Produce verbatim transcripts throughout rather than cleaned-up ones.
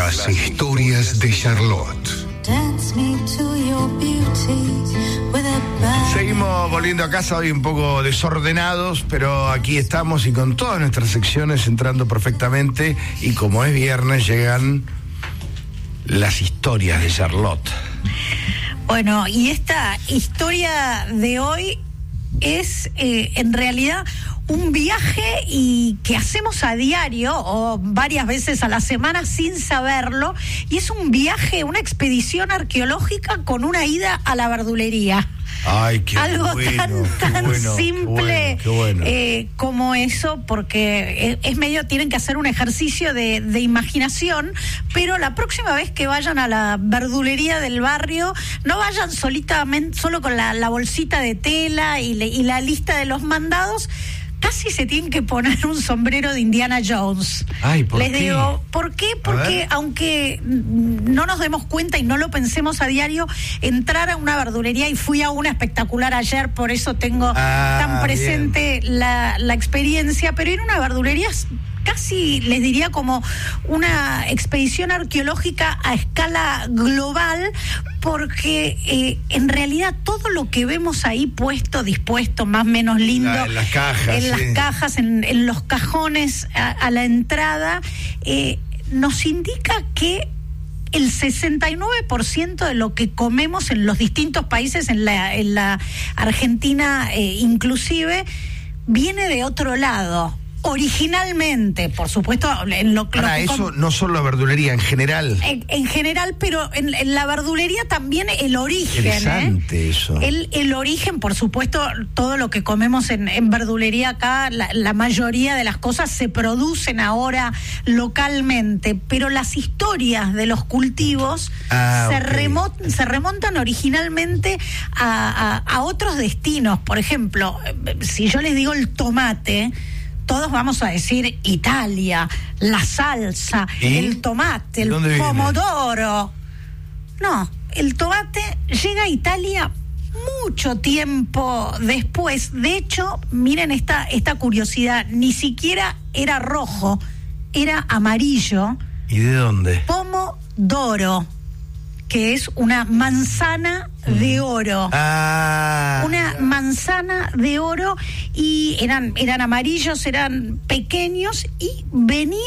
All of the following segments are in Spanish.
Las historias de Charlotte. Seguimos volviendo a casa hoy un poco desordenados, pero aquí estamos y con todas nuestras secciones entrando perfectamente. Y como es viernes, llegan las historias de Charlotte. Bueno, y esta historia de hoy es eh, en realidad un viaje y que hacemos a diario o varias veces a la semana sin saberlo, y es un viaje, una expedición arqueológica con una ida a la verdulería. Ay, qué Algo bueno, tan, tan bueno, simple qué bueno, qué bueno. Eh, como eso, porque es, es medio, tienen que hacer un ejercicio de, de imaginación, pero la próxima vez que vayan a la verdulería del barrio, no vayan solitamente, solo con la, la bolsita de tela y, le, y la lista de los mandados. Casi se tienen que poner un sombrero de Indiana Jones. Ay, ¿por Les qué? digo, ¿por qué? Porque aunque no nos demos cuenta y no lo pensemos a diario, entrar a una verdulería, y fui a una espectacular ayer, por eso tengo ah, tan presente la, la experiencia, pero ir a una verdulería es casi, les diría, como una expedición arqueológica a escala global, porque eh, en realidad todo lo que vemos ahí puesto, dispuesto, más o menos lindo, ah, en las cajas, en sí. las cajas, en, en los cajones a, a la entrada, eh, nos indica que el sesenta y nueve por ciento de lo que comemos en los distintos países, en la, en la Argentina eh, inclusive, viene de otro lado. Originalmente, por supuesto, en lo, Para lo que eso com- no solo la verdulería, en general. En, en general, pero en, en la verdulería también el origen. Interesante ¿eh? eso. El, el origen, por supuesto, todo lo que comemos en, en verdulería acá, la, la mayoría de las cosas se producen ahora localmente, pero las historias de los cultivos ah, se, okay. remot- se remontan originalmente a, a, a otros destinos. Por ejemplo, si yo les digo el tomate, todos vamos a decir Italia, la salsa, ¿Y? el tomate, el ¿Dónde pomodoro. No, el tomate llega a Italia mucho tiempo después. De hecho, miren esta, esta curiosidad, ni siquiera era rojo, era amarillo. ¿Y de dónde? Pomodoro, que es una manzana de oro. Ah. Una manzana de oro, y eran, eran amarillos, eran pequeños y venían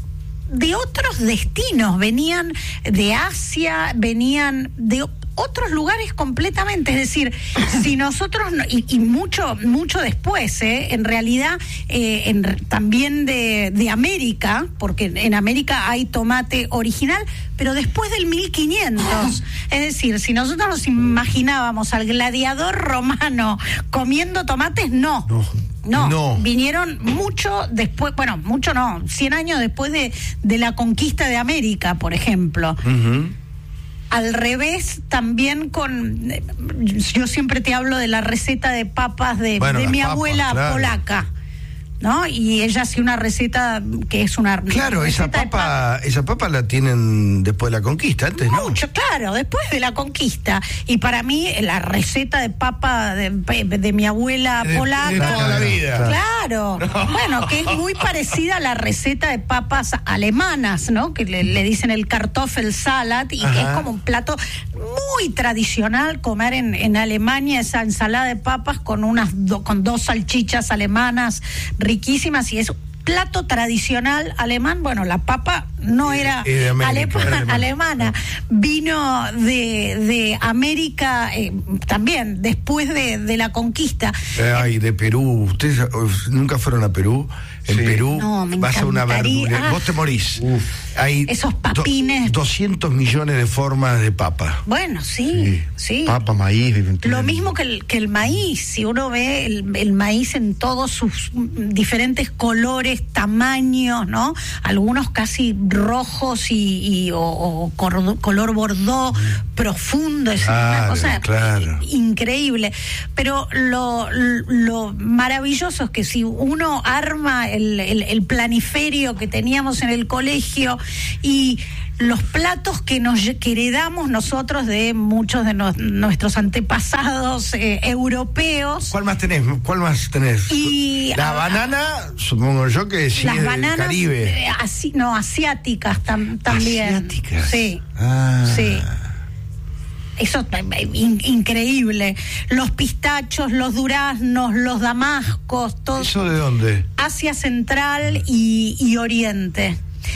de otros destinos, venían de Asia, venían de otros lugares completamente. Es decir, si nosotros, no, y, y mucho mucho después, ¿eh? en realidad, eh, en, también de, de América, porque en América hay tomate original, pero después del mil quinientos. Es decir, si nosotros nos imaginábamos al gladiador romano comiendo tomates, no. No. No, No. vinieron mucho después, bueno, mucho no, cien años después de, de la conquista de América, por ejemplo. Uh-huh. Al revés, también con... Yo siempre te hablo de la receta de papas de, Bueno, de mi papas, abuela claro. polaca, ¿no? Y ella hacía una receta que es una... Claro, esa receta de papa, esa papa la tienen después de la conquista, antes no. Mucho, claro, después de la conquista. Y para mí, la receta de papa de, de mi abuela De- polaca. de toda la vida. Claro. Bueno, que es muy parecida a la receta de papas alemanas, ¿no? Que le, le dicen el Kartoffelsalat, y Ajá. que es como un plato muy tradicional comer en, en Alemania, esa ensalada de papas con unas do, con dos salchichas alemanas riquísimas, y es plato tradicional alemán. Bueno, la papa no era Eh, de América, alema- era alemana. alemana, vino de, de América eh, también, después de, de la conquista. Eh, Ay, de Perú. ¿Ustedes eh, nunca fueron a Perú? En Sí. Perú No, me vas a una encantaría. verdulería. Ah. Vos te morís. Hay Esos papines. do- doscientos millones de formas de papa. Bueno, sí, sí. Papa, maíz. Lo mismo que el, que el maíz. Si uno ve el, el maíz en todos sus mm, diferentes colores, tamaños, ¿no? Algunos casi rojos y, y o, o cor- color bordó profundo. Es una Claro, cosa claro. increíble. Pero lo, lo maravilloso es que si uno arma el, el, el planiferio que teníamos en el colegio y los platos que nos que heredamos nosotros de muchos de no, nuestros antepasados eh, europeos. ¿Cuál más tenés? ¿Cuál más tenés? Y, la a, banana, supongo yo que sí, las es bananas, del Caribe. Eh, asi, no, asiáticas tam, también. Asiáticas. Sí. Ah. Sí. Eso es in, increíble. Los pistachos, los duraznos, los damascos, todo. ¿Eso de dónde? Asia Central y, y Oriente.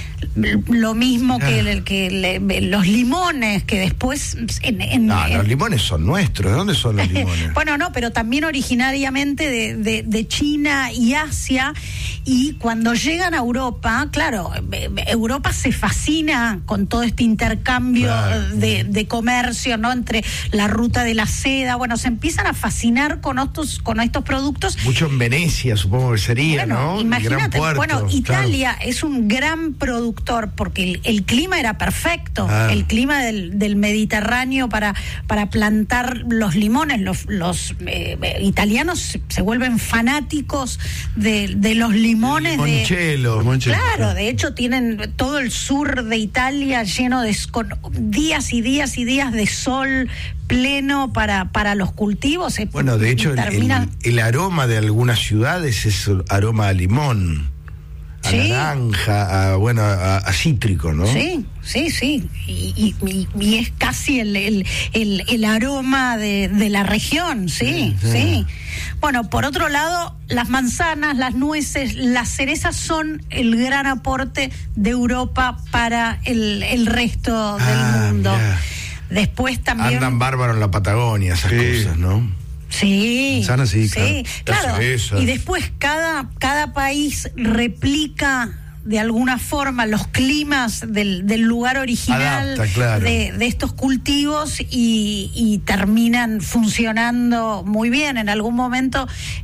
Lo mismo que, el, que le, los limones, que después... En, en, no, en, los limones son nuestros. ¿De dónde son los limones? Bueno, no, pero también originariamente de, de, de China y Asia. Y cuando llegan a Europa, claro, Europa se fascina con todo este intercambio claro. de, de comercio, ¿no? Entre la ruta de la seda. Bueno, se empiezan a fascinar con estos, con estos productos. Mucho en Venecia, supongo que sería, bueno, ¿no? Imagínate, Gran puerto, bueno, Italia claro. es un gran productor porque el, el clima era perfecto, ah. el clima del, del Mediterráneo para, para plantar los limones. Los, los eh, italianos se vuelven fanáticos de, de los limones. El limoncello. De, claro, de hecho tienen todo el sur de Italia lleno de con días y días y días de sol pleno para, para los cultivos. Bueno, de hecho, termina... el, el aroma de algunas ciudades es aroma a limón. A sí. naranja, a, bueno, a, a cítrico, ¿no? Sí, sí, sí. Y, y, y es casi el, el, el, el aroma de, de la región, sí, sí, sí. Bueno, por otro lado, las manzanas, las nueces, las cerezas son el gran aporte de Europa para el, el resto del ah, mundo. Mirá. Después también... Andan bárbaros en la Patagonia, esas sí. cosas, ¿no? Sí, Manzana, sí, sí, claro. claro. Y después cada, cada país replica de alguna forma los climas del, del lugar original. Adapta, claro. de, de estos cultivos y, y terminan funcionando muy bien. En algún momento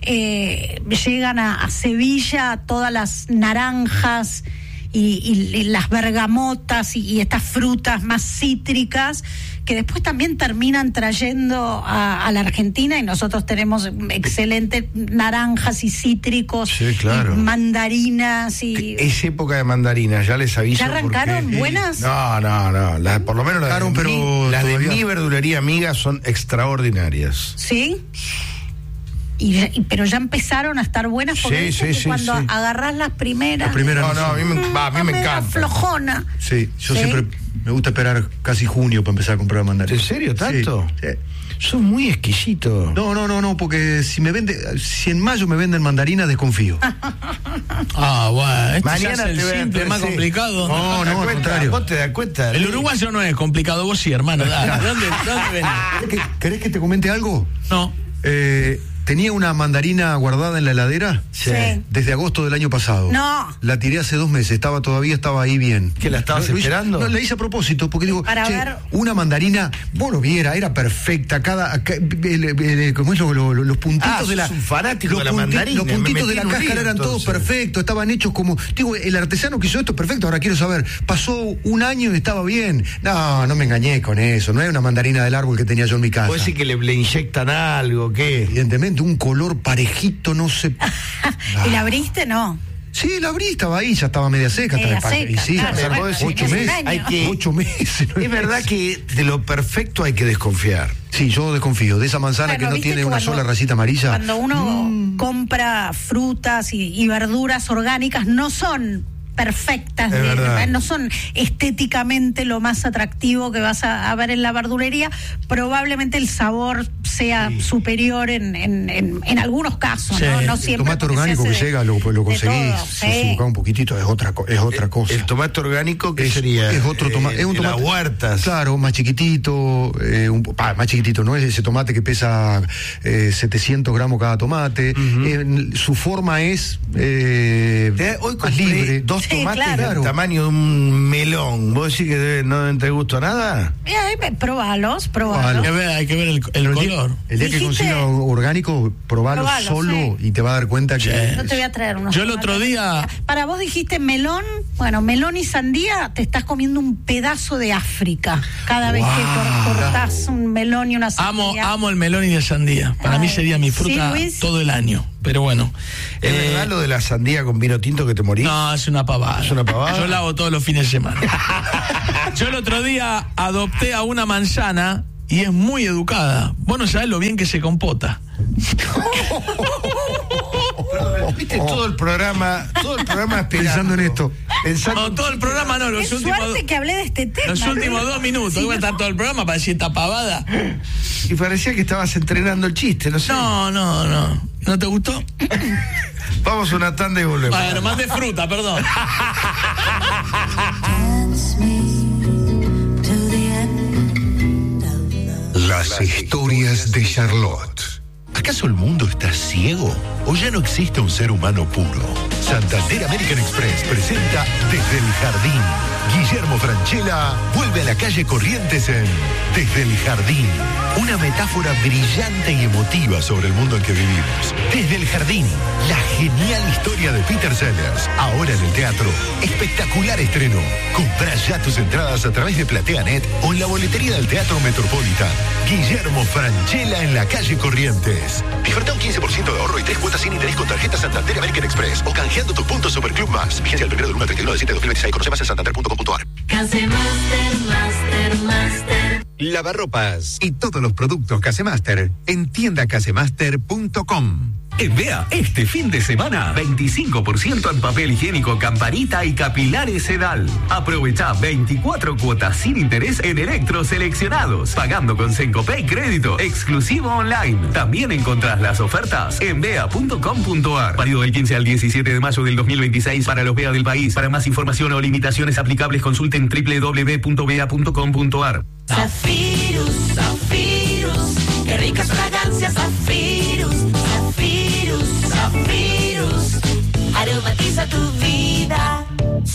eh, llegan a, a Sevilla todas las naranjas y, y, y las bergamotas y, y estas frutas más cítricas que después también terminan trayendo a, a la Argentina, y nosotros tenemos excelentes naranjas y cítricos, sí, claro. y mandarinas y... Es época de mandarinas, ya les aviso. ¿Ya arrancaron porque... buenas? No, no, no, la, por lo menos las de, pero mi, las de todavía... mi verdulería amiga son extraordinarias. ¿Sí? Y, y, pero ya empezaron a estar buenas porque sí, sí, que sí, cuando sí. agarrás las primeras... La primera no, no, a mí me, va, a mí me encanta. Flojona. Sí, yo ¿Sí? siempre me gusta esperar casi junio para empezar a comprar mandarinas. ¿En serio tanto? Sí, sí. Sos muy exquisito. No, no, no, no, porque si me vende, si en mayo me venden mandarinas, desconfío. Ah, bueno, este mañana ya es el te simple, sí. más complicado. No, no, al contrario. Vos te das cuenta. El uruguayo no es complicado, vos sí, hermano. Dale, ¿dónde, dónde venís? ¿Querés que, ¿Querés que te comente algo? No. Eh... Tenía una mandarina guardada en la heladera sí. desde agosto del año pasado. No. La tiré hace dos meses, estaba todavía estaba ahí bien. ¿Que la estabas no, esperando? No, la hice a propósito, porque digo, Para che, ver... una mandarina, vos lo viera, era perfecta, cada, cada el, el, el, ¿cómo es lo, lo, los puntitos ah, de la... un fanático los de la punti, mandarina. Los puntitos de la cáscara lío, eran todos perfectos, estaban hechos como... Digo, el artesano que hizo esto perfecto, ahora quiero saber, pasó un año y estaba bien. No, no me engañé con eso, no es una mandarina del árbol que tenía yo en mi casa. ¿Puede decir que le, le inyectan algo, qué? Evidentemente, un color parejito, no sé. ¿Y la abriste? No. Sí, la abrí, estaba ahí, ya estaba media seca. Media estaba seca, y sí, claro, pasaron bueno, ocho es meses. un año. Hay que, ocho meses. No es verdad que de lo perfecto hay que desconfiar. Sí, yo desconfío. De esa manzana Bueno, que no viste tiene que una cuando, sola racita amarilla. Cuando uno mm. compra frutas y, y verduras orgánicas, no son perfectas, de, de, no son estéticamente lo más atractivo que vas a, a ver en la verdulería. Probablemente el sabor sea sí. superior en, en, en, en algunos casos, sí. ¿no? No siempre. El tomate orgánico que llega, lo, lo conseguís, todo, se sí. busca un poquitito, es otra, es otra cosa. El tomate orgánico, ¿qué es, sería? Es otro tomate, eh, es un tomate. Las huertas. Claro, más chiquitito, eh, un, ah, más chiquitito, no es ese tomate que pesa eh, setecientos gramos cada tomate. Uh-huh. eh, su forma es eh, hoy más libre. Dos sí, tomates claro. del tamaño de un melón. ¿Vos decís que debe, no te gusta nada? Eh, probalos, probalos. Hay que ver, hay que ver el, el color. El día que consiga orgánico, probalo, probalo solo sí. y te vas a dar cuenta que... Sí. No te voy a traer unos Yo el otro día... Para vos dijiste melón, bueno, melón y sandía, te estás comiendo un pedazo de África cada vez wow. que cortás un melón y una sandía. Amo, amo el melón y la sandía. Para Ay, mí sería mi fruta sí, todo el año. pero bueno. ¿Es Eh, verdad lo de la sandía con vino tinto que te morís? No, es una pavada. ¿Es una pavada? Yo la hago todos los fines de semana. Yo el otro día adopté a una manzana y es muy educada. Vos no sabés lo bien que se compota. Viste todo el programa, todo el programa esperando, Pensando en esto. Pensando No, todo el programa no, los Qué últimos, suerte que hablé de este tema. los últimos ¿no? dos minutos. Sí, ¿Cómo está todo el programa para decir esta pavada? y parecía que estabas entrenando el chiste, no sé. No, no, no. ¿No te gustó? Vamos a una tanda y volvemos. Bueno, más de fruta, perdón. Las historias de Charlotte. ¿Acaso el mundo está ciego? ¿O ya no existe un ser humano puro? Santander American Express presenta Desde el Jardín. Guillermo Francella vuelve a la calle Corrientes en Desde el Jardín. Una metáfora brillante y emotiva sobre el mundo en que vivimos. Desde el Jardín, la genial historia de Peter Sellers. Ahora en el teatro. Espectacular estreno. Comprá ya tus entradas a través de PlateaNet o en la boletería del Teatro Metropolitan. Guillermo Francella en la calle Corrientes. Disfruta un quince por ciento de ahorro y tres cuotas sin interés con tarjeta Santander American Express o canjeando tus puntos Superclub Más. Vigencia el primero del uno al treinta y uno de diciembre de dos mil veintiséis. Conoce más en santander punto com punto a r. Casemaster, Master, Master. Lavarropas y todos los productos Casemaster en tienda casemaster punto com. En Vea, este fin de semana, veinticinco por ciento en papel higiénico Campanita y capilares Sedal. Aprovecha veinticuatro cuotas sin interés en electros seleccionados, pagando con Sencopay crédito, exclusivo online. También encontrás las ofertas en vea punto com punto a r. Válido del quince al diecisiete de mayo del dos mil veintiséis para los Vea del país. Para más información o limitaciones aplicables, consulten doble u doble u doble u punto vea punto com punto a r. Zafirus, Zafirus, qué ricas fragancias, Zafirus, Zafirus, Zafirus, aromatiza tu vida.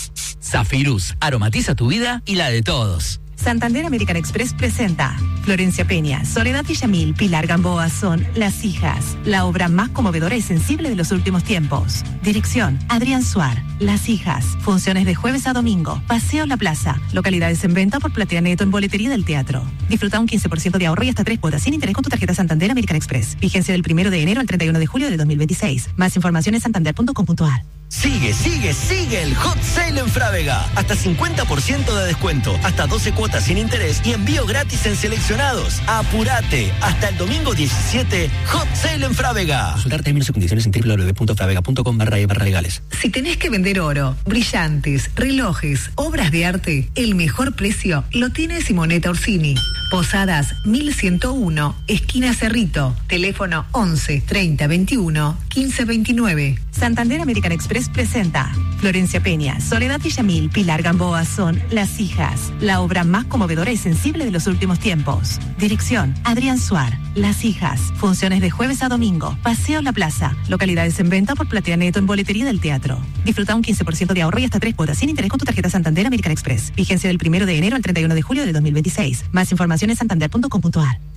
Zafirus, aromatiza tu vida y la de todos. Santander American Express presenta Florencia Peña, Soledad Villamil, Pilar Gamboa son Las Hijas, la obra más conmovedora y sensible de los últimos tiempos. Dirección, Adrián Suar. Las Hijas, funciones de jueves a domingo, Paseo La Plaza, localidades en venta por PlateaNet o en boletería del teatro. Disfruta un quince por ciento de ahorro y hasta tres cuotas sin interés con tu tarjeta Santander American Express. Vigencia del primero de enero al treinta y uno de julio de dos mil veintiséis. Más información en santander punto com punto a r. Sigue, sigue, sigue el Hot Sale en Frávega. Hasta cincuenta por ciento de descuento, hasta doce cuotas sin interés y envío gratis en seleccionados. Apúrate, hasta el domingo diecisiete, Hot Sale en Frávega. Consultar términos y condiciones en doble u doble u doble u punto fravega punto com barra e barra legales. Si tenés que vender oro, brillantes, relojes, obras de arte, el mejor precio lo tiene Simonetta Orsini. Posadas mil ciento uno, esquina Cerrito. Teléfono once, treinta, veintiuno, quince, veintinueve. Santander American Express presenta Florencia Peña, Soledad Villamil, Pilar Gamboa son Las Hijas, la obra más conmovedora y sensible de los últimos tiempos. Dirección, Adrián Suar. Las Hijas, funciones de jueves a domingo, Paseo La Plaza, localidades en venta por PlateaNet o en boletería del teatro. Disfruta un quince por ciento de ahorro y hasta tres cuotas sin interés con tu tarjeta Santander American Express. Vigencia del primero de enero al treinta y uno de julio de dos mil veintiséis. Más información en santander punto com punto a r.